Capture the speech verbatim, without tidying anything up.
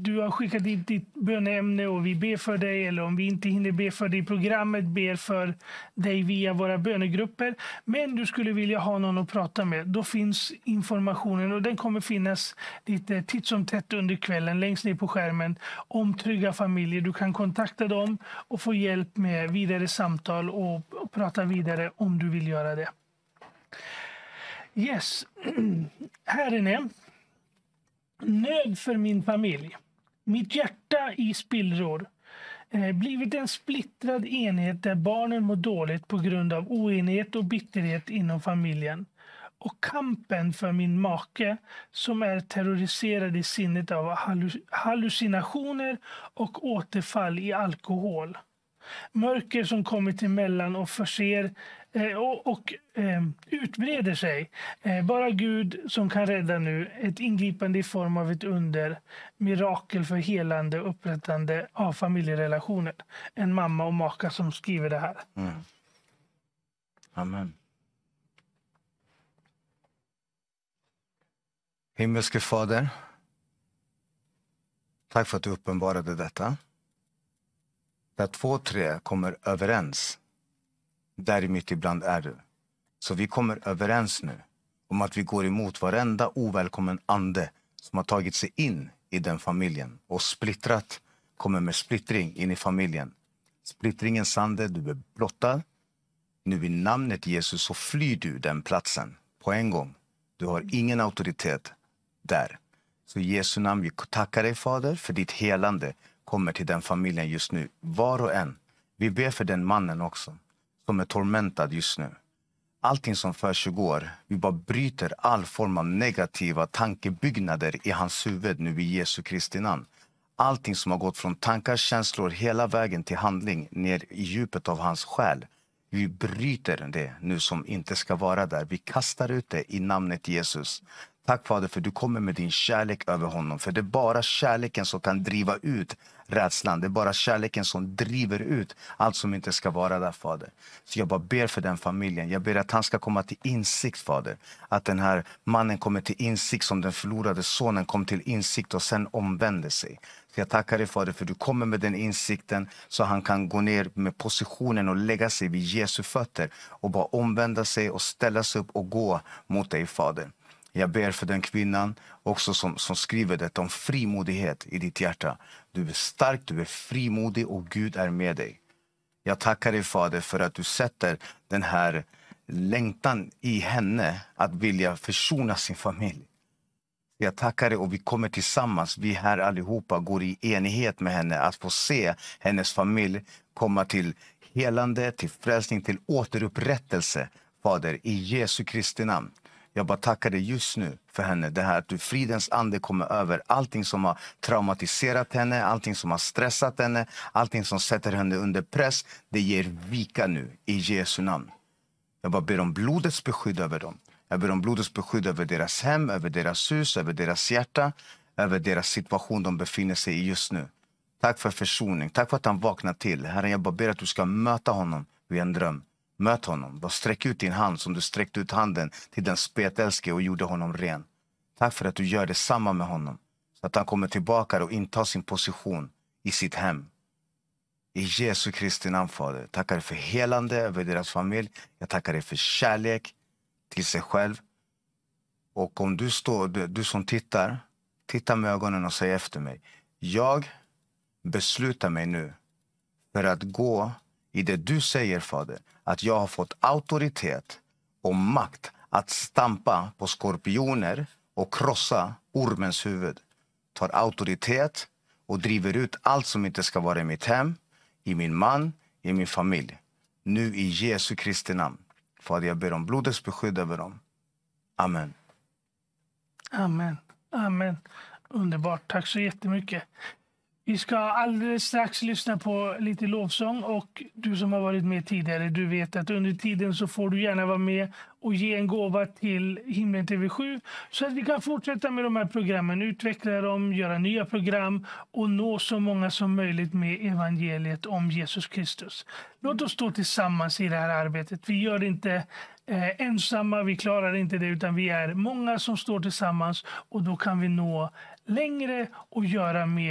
du har skickat dit ditt böneämne och vi ber för dig, eller om vi inte hinner be för dig i programmet, ber för dig via våra bönegrupper, men du skulle vilja ha någon att prata med, då finns informationen, och den kommer finnas lite titt som tätt under kvällen längst ner på skärmen, om Trygga Familjer. Du kan kontakta dem och få hjälp med vidare samtal och, och prata vidare om du vill göra det. Yes, här är det. Nöd för min familj. Mitt hjärta i spillror. Eh, blivit en splittrad enhet där barnen mår dåligt på grund av oenighet och bitterhet inom familjen. Och kampen för min make som är terroriserad i sinnet av hallu- hallucinationer och återfall i alkohol. Mörker som kommit emellan och förser eh, och, och eh, utbreder sig. Eh, bara Gud som kan rädda nu. Ett ingripande i form av ett under. Mirakel för helande och upprättande av familjerelationer. En mamma och maka som skriver det här. Mm. Amen. Himmelske Fader, tack för att du uppenbarade detta. Där två, tre kommer överens, där i mitt ibland är du. Så vi kommer överens nu om att vi går emot varenda ovälkommen ande som har tagit sig in i den familjen. Och splittrat kommer med splittring in i familjen. Splittringens ande, du är blottad. Nu i namnet Jesus så flyr du den platsen på en gång. Du har ingen auktoritet där. Så i Jesu namn vi tackar dig, Fader, för ditt helande kommer till den familjen just nu. Var och en. Vi ber för den mannen också som är tormentad just nu. Allting som försiggår, vi bara bryter all form av negativa tankebyggnader i hans huvud nu i Jesu Kristi namn. Allting som har gått från tankar, känslor hela vägen till handling ner i djupet av hans själ. Vi bryter det nu som inte ska vara där. Vi kastar ut det i namnet Jesus. Tack Fader för du kommer med din kärlek över honom. För det är bara kärleken som kan driva ut rädslan. Det är bara kärleken som driver ut allt som inte ska vara där, Fader. Så jag bara ber för den familjen. Jag ber att han ska komma till insikt, Fader. Att den här mannen kommer till insikt som den förlorade sonen kom till insikt och sen omvände sig. Så jag tackar dig, Fader, för du kommer med den insikten så han kan gå ner med positionen och lägga sig vid Jesu fötter och bara omvända sig och ställa sig upp och gå mot dig, Fader. Jag ber för den kvinnan också som, som skriver detta om frimodighet i ditt hjärta. Du är stark, du är frimodig och Gud är med dig. Jag tackar dig, Fader, för att du sätter den här längtan i henne att vilja försona sin familj. Jag tackar dig och vi kommer tillsammans, vi här allihopa går i enighet med henne att få se hennes familj komma till helande, till frälsning, till återupprättelse, Fader, i Jesu Kristi namn. Jag bara tackar dig just nu för henne. Det här att du fridens ande kommer över allting som har traumatiserat henne, allting som har stressat henne, allting som sätter henne under press. Det ger vika nu i Jesu namn. Jag bara ber om blodets beskydd över dem. Jag ber om blodets beskydd över deras hem, över deras hus, över deras hjärta, över deras situation de befinner sig i just nu. Tack för försoning. Tack för att han vaknar till. Herren, jag bara ber att du ska möta honom vid en dröm. Möt honom. Bara sträck ut din hand som du sträckte ut handen till den spetälske och gjorde honom ren. Tack för att du gör detsamma med honom. Så att han kommer tillbaka och intar sin position i sitt hem. I Jesu Kristi namn, Fader. Tackar dig för helande över deras familj. Jag tackar dig för kärlek till sig själv. Och om du står, du, du som tittar, titta med ögonen och säg efter mig. Jag beslutar mig nu för att gå i det du säger, Fader, att jag har fått auktoritet och makt att stampa på skorpioner och krossa ormens huvud. Tar auktoritet och driver ut allt som inte ska vara i mitt hem, i min man, i min familj. Nu i Jesu Kristi namn. Fader, jag ber om blodets beskydd över dem. Amen. Amen. Amen. Underbart. Tack så jättemycket. Vi ska alldeles strax lyssna på lite lovsång, och du som har varit med tidigare, du vet att under tiden så får du gärna vara med och ge en gåva till Himlen T V sju så att vi kan fortsätta med de här programmen, utveckla dem, göra nya program och nå så många som möjligt med evangeliet om Jesus Kristus. Låt oss stå tillsammans i det här arbetet. Vi gör det inte eh, ensamma, vi klarar inte det, utan vi är många som står tillsammans, och då kan vi nå längre och göra mer.